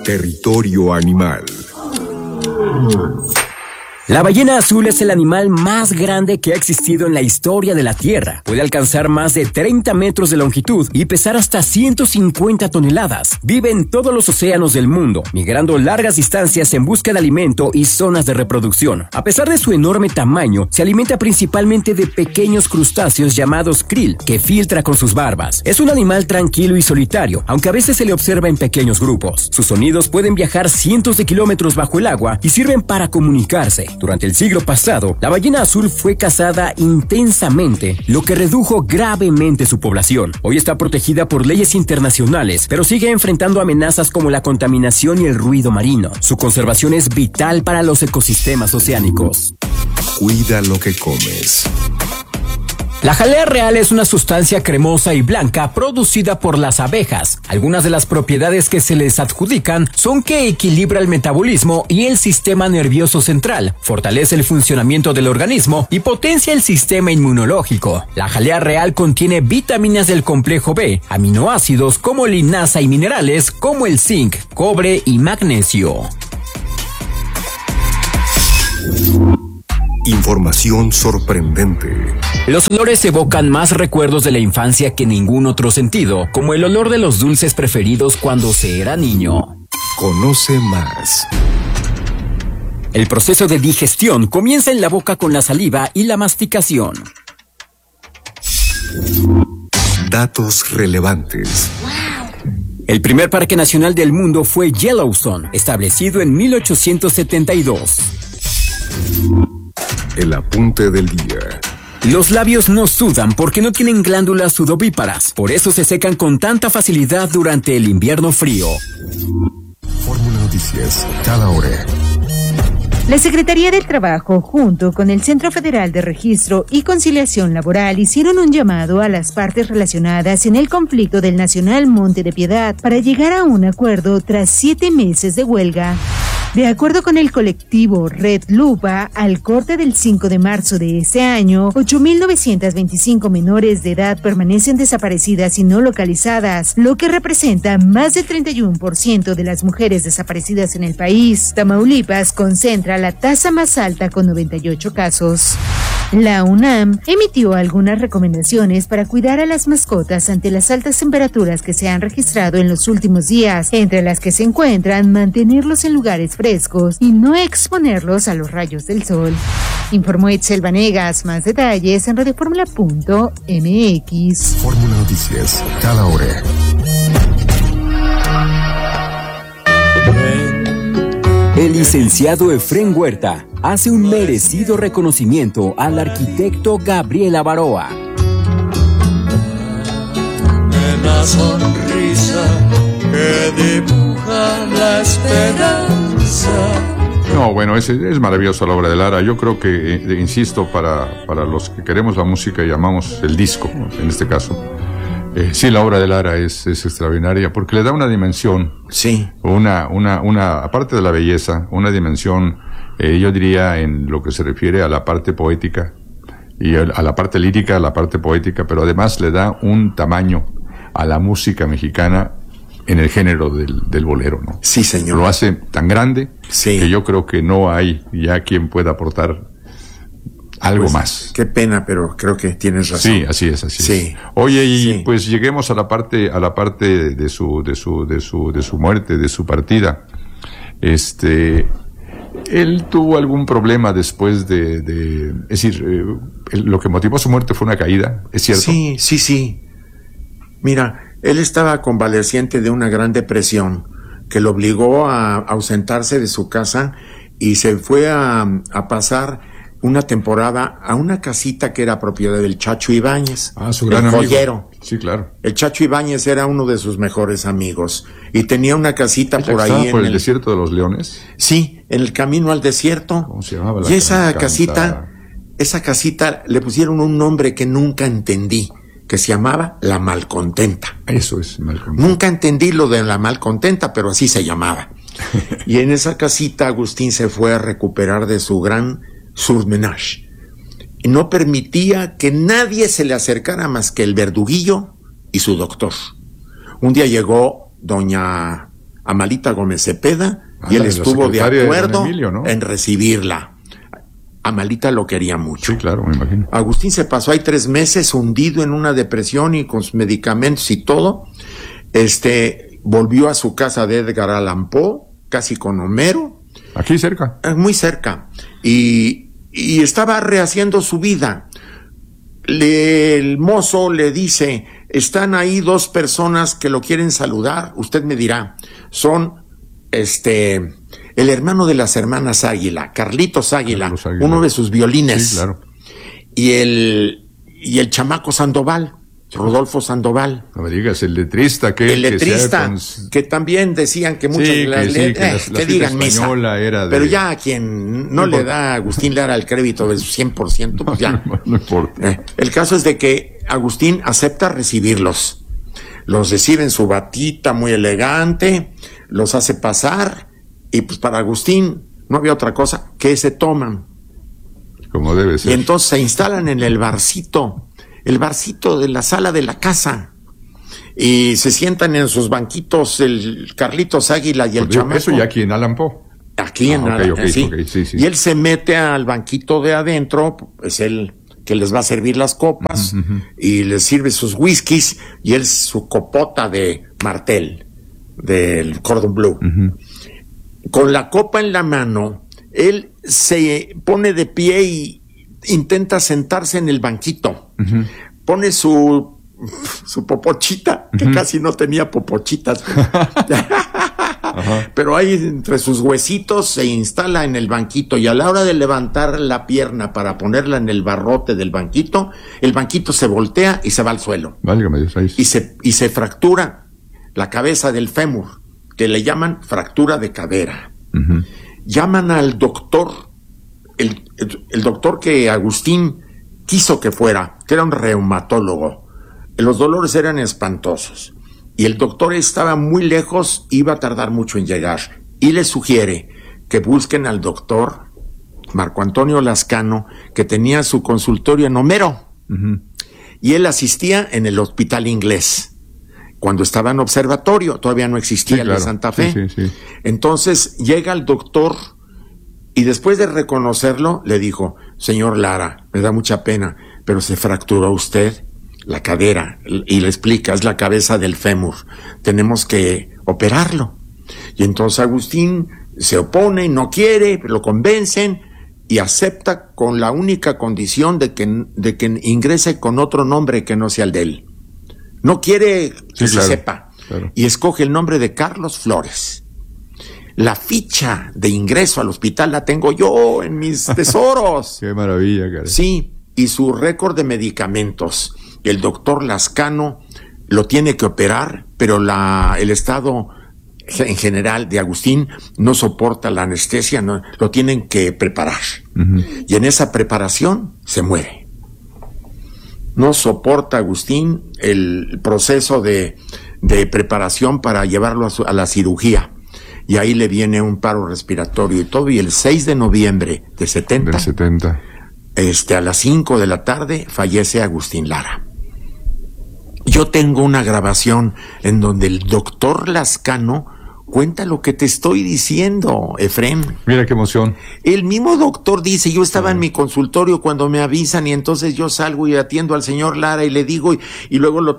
Territorio Animal. La ballena azul es el animal más grande que ha existido en la historia de la Tierra. Puede alcanzar más de 30 metros de longitud y pesar hasta 150 toneladas. Vive en todos los océanos del mundo, migrando largas distancias en busca de alimento y zonas de reproducción. A pesar de su enorme tamaño, se alimenta principalmente de pequeños crustáceos llamados krill, que filtra con sus barbas. Es un animal tranquilo y solitario, aunque a veces se le observa en pequeños grupos. Sus sonidos pueden viajar cientos de kilómetros bajo el agua y sirven para comunicarse. Durante el siglo pasado, la ballena azul fue cazada intensamente, lo que redujo gravemente su población. Hoy está protegida por leyes internacionales, pero sigue enfrentando amenazas como la contaminación y el ruido marino. Su conservación es vital para los ecosistemas oceánicos. Cuida lo que comes. La jalea real es una sustancia cremosa y blanca producida por las abejas. Algunas de las propiedades que se les adjudican son que equilibra el metabolismo y el sistema nervioso central, fortalece el funcionamiento del organismo y potencia el sistema inmunológico. La jalea real contiene vitaminas del complejo B, aminoácidos como linaza y minerales como el zinc, cobre y magnesio. Información sorprendente. Los olores evocan más recuerdos de la infancia que ningún otro sentido, como el olor de los dulces preferidos cuando se era niño. Conoce más. El proceso de digestión comienza en la boca con la saliva y la masticación. Datos relevantes. El primer parque nacional del mundo fue Yellowstone, establecido en 1872. El apunte del día. Los labios no sudan porque no tienen glándulas sudovíparas, por eso se secan con tanta facilidad durante el invierno frío. Fórmula Noticias, cada hora. La Secretaría del Trabajo, junto con el Centro Federal de Registro y Conciliación Laboral, hicieron un llamado a las partes relacionadas en el conflicto del Nacional Monte de Piedad para llegar a un acuerdo tras 7 meses de huelga. De acuerdo con el colectivo Red Lupa, al corte del 5 de marzo de este año, 8.925 menores de edad permanecen desaparecidas y no localizadas, lo que representa más del 31% de las mujeres desaparecidas en el país. Tamaulipas concentra la tasa más alta con 98 casos. La UNAM emitió algunas recomendaciones para cuidar a las mascotas ante las altas temperaturas que se han registrado en los últimos días, entre las que se encuentran mantenerlos en lugares frescos y no exponerlos a los rayos del sol. Informó Itzel Vanegas. Más detalles en radioformula.mx. Fórmula Noticias, cada hora. El licenciado Efrén Huerta hace un merecido reconocimiento al arquitecto Gabriel Avaroa. La sonrisa que dibuja la esperanza. No, bueno, es maravillosa la obra de Lara. Yo creo que, insisto, para los que queremos la música y amamos el disco, en este caso, sí, la obra de Lara es extraordinaria porque le da una dimensión. Sí. Aparte de la belleza, una dimensión, yo diría, en lo que se refiere a la parte poética y a la parte lírica, a la parte poética, pero además le da un tamaño a la música mexicana en el género del bolero, ¿no? Sí, señor. Lo hace tan grande, sí, que yo creo que no hay ya quien pueda aportar algo pues, más. Qué pena, pero creo que tienes razón. Sí, así es. Sí. Oye, y sí, pues lleguemos a la parte de su muerte, de su partida. Él tuvo algún problema después es decir, lo que motivó su muerte fue una caída, ¿es cierto? Sí. Mira, él estaba convaleciente de una gran depresión que lo obligó a ausentarse de su casa y se fue a pasar una temporada a una casita que era propiedad del Chacho Ibáñez, su gran amigo. Joyero. Sí, claro. El Chacho Ibáñez era uno de sus mejores amigos y tenía una casita por ahí por el desierto de los Leones. Sí, en el camino al desierto. ¿Cómo se llamaba? Y esa casita le pusieron un nombre que nunca entendí, que se llamaba La Malcontenta. Eso es Malcontenta. Nunca entendí lo de La Malcontenta, pero así se llamaba. Y en esa casita Agustín se fue a recuperar de su gran surmenage. Y no permitía que nadie se le acercara más que el verduguillo y su doctor. Un día llegó doña Amalita Gómez Cepeda, y él la estuvo de secretaria de don acuerdo Emilio, ¿no? en recibirla. Amalita lo quería mucho. Sí, claro, me imagino. Agustín se pasó ahí 3 meses hundido en una depresión y con sus medicamentos y todo. Volvió a su casa de Edgar Allan Poe, casi con Homero. Aquí cerca. Muy cerca. Y estaba rehaciendo su vida. El mozo le dice, están ahí 2 personas que lo quieren saludar. Usted me dirá, son el hermano de las hermanas Águila, Carlitos Águila, uno de sus violines. Sí, claro. Y el chamaco Sandoval, Rodolfo Sandoval. No me digas, el letrista que también decían que muchas de las letras, que digan misa. Pero ya a quien no le da a Agustín Lara el crédito del 100%, pues ya. No importa. El caso es de que Agustín acepta recibirlos. Los recibe en su batita muy elegante, los hace pasar, y pues para Agustín no había otra cosa que se toman. Como debe ser. Y entonces se instalan en el barcito de la sala de la casa, y se sientan en sus banquitos el Carlitos Águila y el chamaco. Eso ya aquí en Allan Poe. Aquí en Allan Poe, sí. Sí. Y él se mete al banquito de adentro, es él que les va a servir las copas, y les sirve sus whiskies, y él su copota de Martel, del Cordon Bleu. Con la copa en la mano, él se pone de pie y intenta sentarse en el banquito. Pone su popochita, que casi no tenía popochitas. Pero ahí entre sus huesitos se instala en el banquito, y a la hora de levantar la pierna para ponerla en el barrote del banquito, el banquito se voltea y se va al suelo. Válgame Dios, ahí. Y se fractura la cabeza del fémur, que le llaman fractura de cadera. Llaman al doctor, el doctor que Agustín quiso que fuera, que era un reumatólogo. Los dolores eran espantosos, y el doctor estaba muy lejos, iba a tardar mucho en llegar, y le sugiere que busquen al doctor Marco Antonio Lascano, que tenía su consultorio en Homero, y él asistía en el Hospital Inglés. Cuando estaba en observatorio, todavía no existía el de Santa Fe. Sí. Entonces llega el doctor, y después de reconocerlo, le dijo, señor Lara, me da mucha pena, pero se fracturó usted la cadera, y le explica, es la cabeza del fémur, tenemos que operarlo. Y entonces Agustín se opone, no quiere, lo convencen, y acepta con la única condición de que ingrese con otro nombre que no sea el de él. No quiere que se sepa. Claro. Y escoge el nombre de Carlos Flores. La ficha de ingreso al hospital la tengo yo en mis tesoros. Qué maravilla, cara. Sí, y su récord de medicamentos. El doctor Lascano lo tiene que operar, pero el estado en general de Agustín no soporta la anestesia, no, lo tienen que preparar. Y en esa preparación se muere. No soporta Agustín el proceso de preparación para llevarlo a la cirugía. Y ahí le viene un paro respiratorio y todo. Y el 6 de noviembre de 70, a las 5 de la tarde, fallece Agustín Lara. Yo tengo una grabación en donde el doctor Lascano cuenta lo que te estoy diciendo, Efrem. Mira qué emoción. El mismo doctor dice, yo estaba en mi consultorio cuando me avisan, y entonces yo salgo y atiendo al señor Lara y le digo, y luego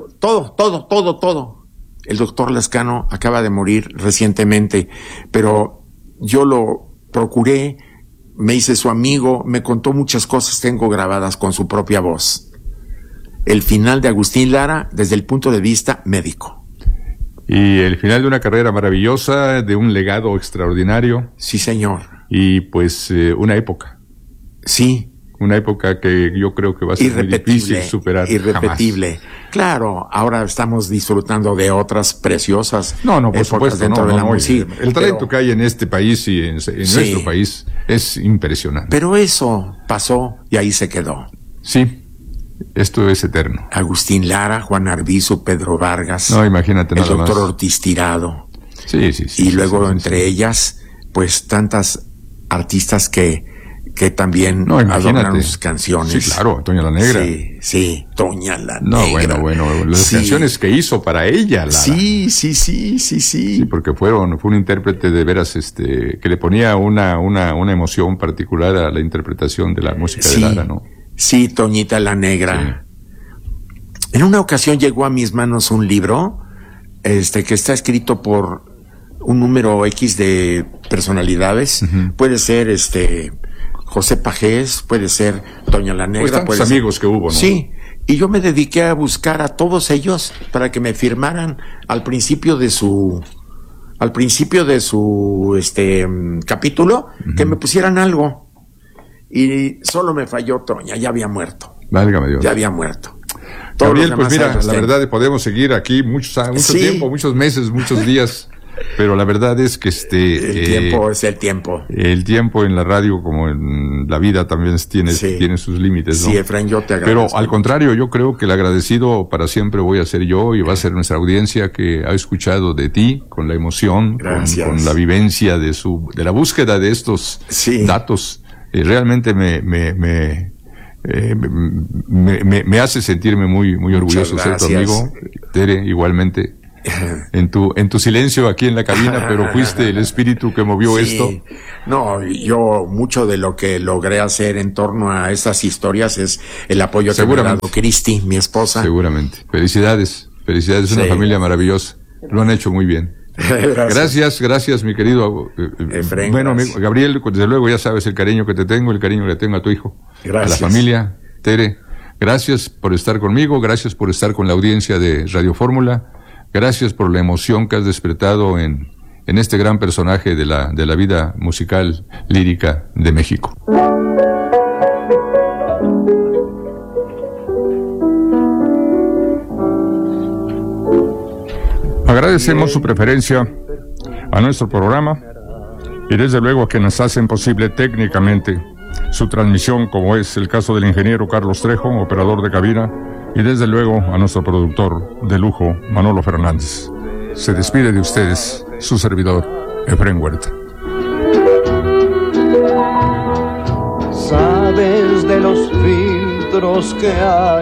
todo. El doctor Lascano acaba de morir recientemente, pero yo lo procuré, me hice su amigo, me contó muchas cosas, tengo grabadas con su propia voz. El final de Agustín Lara desde el punto de vista médico. Y el final de una carrera maravillosa, de un legado extraordinario. Sí, señor. Y pues una época. Sí. Una época que yo creo que va a ser muy difícil superar. Irrepetible. Jamás. Claro, ahora estamos disfrutando de otras preciosas. No, por supuesto. El talento que hay en este país y en nuestro país es impresionante. Pero eso pasó y ahí se quedó. Sí. Esto es eterno. Agustín Lara, Juan Arvizu, Pedro Vargas. No, imagínate nada más. El doctor Ortiz Tirado. Sí. Y luego entre ellas, pues tantas artistas que que también No, imagínate. adoraron sus canciones. Sí, claro, Toña la Negra. Sí, Toña la No, Negra. bueno, las Sí. canciones que hizo para ella, Lara. Sí. Sí, porque fue un intérprete de veras, que le ponía una emoción particular a la interpretación de la música de Lara, ¿no? Sí, Toñita la Negra. En una ocasión llegó a mis manos un libro, que está escrito por un número X de personalidades. Puede ser, José Pajés, puede ser Toña la Negra. Pues tantos puede amigos ser... que hubo, ¿no? Sí. Y yo me dediqué a buscar a todos ellos para que me firmaran al principio de su capítulo, que me pusieran algo. Y solo me falló Toña, ya había muerto. Válgame Dios. Ya había muerto. Todos Gabriel, los pues demás mira, los la tengo. verdad podemos seguir aquí mucho Sí. tiempo, muchos meses, muchos días, pero la verdad es que El tiempo es el tiempo. el tiempo en la radio como en la vida también tiene sus límites, ¿no? Sí, Efraín, yo te agradezco. Pero al contrario, yo creo que el agradecido para siempre voy a ser yo y va a ser nuestra audiencia que ha escuchado de ti con la emoción, con la vivencia de la búsqueda de estos datos. Realmente me hace sentirme muy orgulloso de ser tu amigo, Tere, igualmente. En tu silencio aquí en la cabina, pero fuiste el espíritu que movió esto. No, yo mucho de lo que logré hacer en torno a esas historias es el apoyo que me ha dado Cristi, mi esposa. Seguramente. Felicidades, una familia maravillosa. Lo han hecho muy bien. Gracias, mi querido Efraín, bueno, amigo Gabriel, desde luego ya sabes el cariño que te tengo, el cariño que le tengo a tu hijo, gracias. A la familia, Tere. Gracias por estar conmigo, gracias por estar con la audiencia de Radio Fórmula. Gracias por la emoción que has despertado en este gran personaje de la vida musical lírica de México. Agradecemos su preferencia a nuestro programa y desde luego a quienes hacen posible técnicamente su transmisión, como es el caso del ingeniero Carlos Trejo, operador de cabina, y desde luego a nuestro productor de lujo, Manolo Fernández. Se despide de ustedes su servidor, Efraín Huerta. Sabes de los filtros que hay